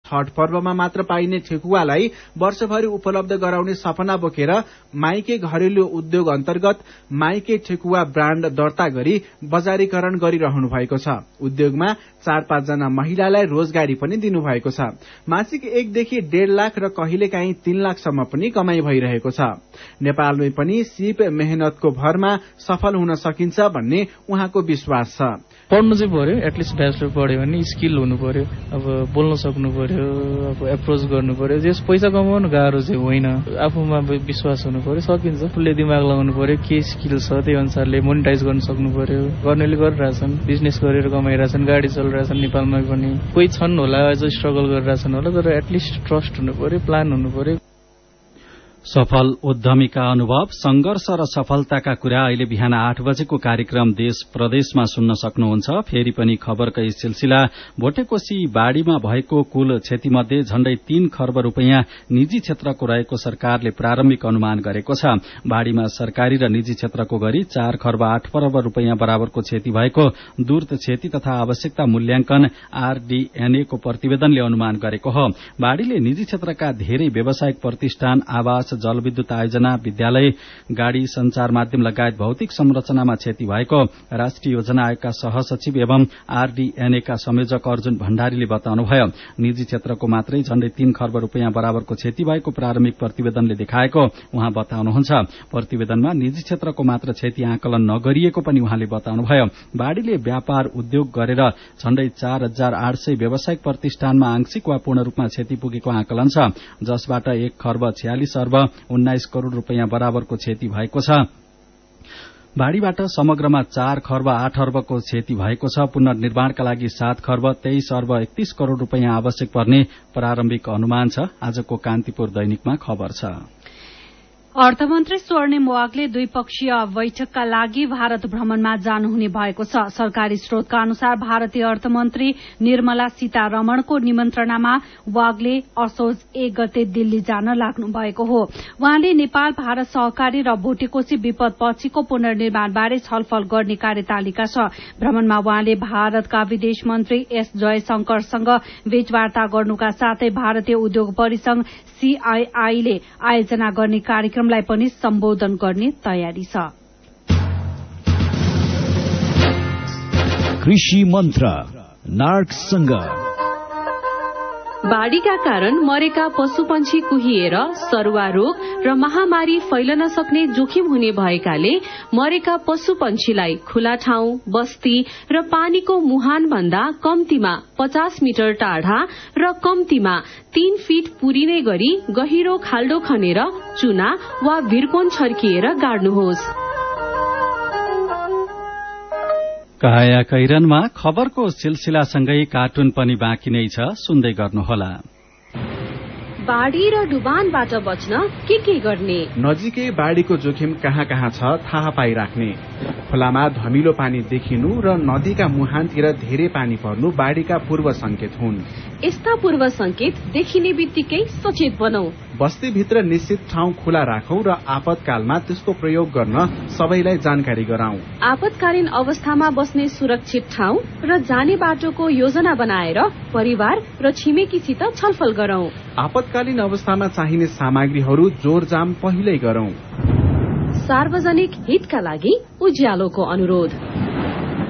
छठ पर्वमा मात्र पाइने ठेकुवालाई वर्षभरि उपलब्ध गराउने सपना बोकेर माइके घरेलु उद्योग अन्तर्गत माइके ठेकुवा ब्राण्ड दर्ता गरी बजारीकरण गरिरहनु भएको छ। उद्योगमा 4-5 जना महिलालाई रोजगारी पनि दिनुभएको छ। मासिक 1 देखि 1.5 लाख र कहिलेकाहीँ 3 लाखसम्म पनि कमाई भइरहेको छ। नेपालमै पनि सिप मेहनतको भरमा सफल हुन सकिन्छ भन्ने उहाँको विश्वास छ। पढ्नु चाहिँ पर्यो, एटलिस्ट ब्याचलर पढ्यो भने स्किल हुनु पर्यो, अब बोल्न सक्नु पर्यो, अब एप्रोच गर्नु पर्यो। जस पैसा कमाउनु गाह्रो चाहिँ होइन, आफूमा विश्वास हुनु पर्यो, सकिन्छ। फुल्ले दिमाग लगाउनु पर्यो, के स्किल छ त्यही अनुसारले मोनिटाइज गर्न सक्नु पर्यो। गर्नेले गरिरहेछन्, बिजनेस गरेर कमाइरहेछन्, गाडी चलिरहेछन् नेपालमा पनि। कोही छन् होला अझ स्ट्रगल गरिरहेछन् होला, तर एटलिस्ट ट्रस्ट हुनु पर्यो, प्लान हुनु पर्यो। सफल उद्यमीका अनुभव, संघर्ष र सफलताका कुरा अहिले बिहान 8 बजेको कार्यक्रम देश प्रदेशमा सुन्न सक्नुहुन्छ। फेरि पनि खबरकै सिलसिला। भोटेकोशी बाढ़ीमा भएको कुल क्षतिमध्ये झण्डै 3 खर्ब रूपियाँ निजी क्षेत्रको रहेको सरकारले प्रारम्भिक अनुमान गरेको छ। बाढ़ीमा सरकारी र निजी क्षेत्रको गरी 4 खर्ब 8 अर्ब रूपियाँ बराबरको क्षति भएको दूर्त क्षति तथा आवश्यकता मूल्याङ्कन RDNA को प्रतिवेदनले अनुमान गरेको हो। बाढ़ीले निजी क्षेत्रका धेरै व्यावसायिक प्रतिष्ठान, आवास, जलविद्युत आयोजना, विद्यालय, गाड़ी, संचार माध्यम लगायत भौतिक संरचनामा क्षति भएको राष्ट्रिय योजना आयोगका सहसचिव एवं RDNA का संयोजक अर्जुन भण्डारीले बताउनुभयो। निजी क्षेत्रको मात्रै झण्डै 3 खर्ब रूपियाँ बराबरको क्षति भएको प्रारम्भिक प्रतिवेदनले देखाएको उहाँ बताउनुहुन्छ। प्रतिवेदनमा निजी क्षेत्रको मात्र क्षति आकलन नगरिएको पनि उहाँले बताउनुभयो। बाढ़ीले व्यापार उद्योग गरेर झण्डै 4800 व्यावसायिक प्रतिष्ठानमा आंशिक वा पूर्ण रूपमा क्षति पुगेको आकलन छ, जसबाट 1 खर्ब 46 अर्ब 19 करोड़ रूपियाँ बराबरको क्षति भएको छ। बाढ़ीबाट समग्रमा 4 खर्ब 8 अर्बको क्षति भएको छ। पुनर्निर्माणका लागि 7 खर्ब 23 अर्ब 31 करोड़ रूपियाँ आवश्यक पर्ने प्रारम्भिक अनुमान छ। आजको कान्तिपुर दैनिकमा खबर छ। अर्थमन्त्री स्वर्णिम वाग्ले द्विपक्षीय बैठकका लागि भारत भ्रमणमा जानुहुने भएको छ। सरकारी स्रोतका अनुसार भारतीय अर्थमन्त्री निर्मला सीतारमणको निमन्त्रणामा वाग्ले असोज 1 गते दिल्ली जान लाग्नु भएको हो। उहाँले नेपाल भारत सहकारी र भोटेकोशी विपदपछिको पुनर्निर्माणबारे छलफल गर्ने कार्यतालिका छ। भ्रमणमा उहाँले भारतका विदेश मन्त्री एस जयशंकरसँग भेटवार्ता गर्नुका साथै भारतीय उद्योग परिसंघ CII ले आयोजना गर्ने कार्यक्रमलाई पनि सम्बोधन गर्ने तयारी छ। कृषि मन्त्र नार्कसँग बाढ़ीका कारण मरेका पशुपन्छी कुहिएर सरुवा रोग र महामारी फैलन सक्ने जोखिम हुने भएकाले मरेका पशुपन्छीलाई खुला ठाउँ, बस्ती र पानीको मुहान भन्दा कम्तीमा 50 मिटर टाढा र कम्तीमा 3 फिट पुरिने गरी गहिरो खाल्डो खनेर चुना वा भिरकोन छर्किएर गाड्नुहोस्। काया कैरनमा खबरको सिलसिलासँगै कार्टुन पनि बाँकी नै छ, सुन्दै गर्नुहोला। बाढ़ी र डुबानबाट बच्न के गर्ने? नजिकै बाढ़ीको जोखिम कहाँ कहाँ छ थाहा पाइराख्ने। खोलामा धमिलो पानी देखिनु र नदीका मुहानतिर धेरै पानी पर्नु बाढ़ीका पूर्व संकेत हुन्। यस्ता पूर्व संकेत देखिने बित्तिकै सचेत बनौं। बस्तीभित्र निश्चित ठाउँ खुला राखौं र आपतकालमा त्यसको प्रयोग गर्न सबैलाई जानकारी गराउँ। आपतकालीन अवस्थामा बस्ने सुरक्षित ठाउँ र जाने बाटोको योजना बनाएर परिवार र छिमेकीसित छलफल गरौं। आपतकालीन अवस्थामा चाहिने सामग्रीहरू जोरजाम पहिल्यै गरौं। सार्वजनिक हितका लागि उज्यालोको अनुरोध।